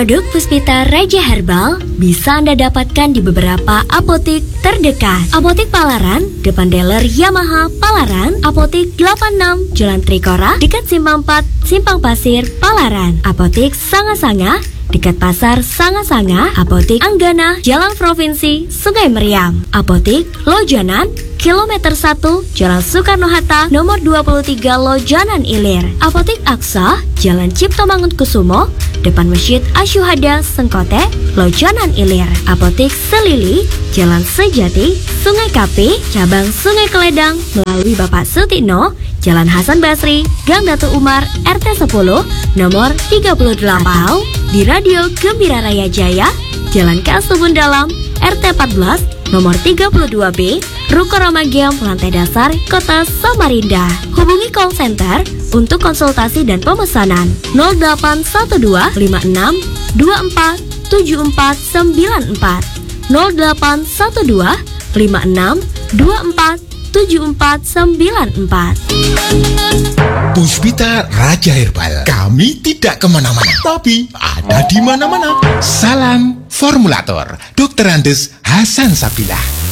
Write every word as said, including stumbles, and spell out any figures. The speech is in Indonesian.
Produk Puspita Raja Herbal bisa Anda dapatkan di beberapa apotek terdekat. Apotek Palaran, depan dealer Yamaha Palaran. Apotek delapan puluh enam, Jalan Trikora, dekat Simpang empat, Simpang Pasir, Palaran. Apotek Sanga-Sanga, dekat Pasar Sanga-Sanga. Apotek Anggana, Jalan Provinsi, Sungai Meriam. Apotek Lojanan, Kilometer satu, Jalan Soekarno-Hatta, nomor dua puluh tiga, Lojanan Ilir. Apotek Aksa, Jalan Cipto Mangunkusumo, depan Masjid Asyuhada, Sengkote, Lojanan Ilir. Apotek Selili, Jalan Sejati, Sungai Kapi, Cabang Sungai Keledang, melalui Bapak Sutino, Jalan Hasan Basri, Gang Datu Umar, R T sepuluh, nomor tiga puluh delapan. Di Radio Gembira Raya Jaya, Jalan K S Tubun Dalam, R T empat belas, nomor tiga puluh dua B, Ruko Ramagiam, lantai dasar, Kota Samarinda. Hubungi call center untuk konsultasi dan pemesanan nol delapan satu dua lima enam dua empat tujuh empat sembilan empat, nol delapan satu dua lima enam dua empat tujuh empat sembilan empat. Puspita Raja Herbal, kami tidak kemana-mana, tapi ada di mana-mana. Salam Formulator, Dokter Andes Hasan Sabilah.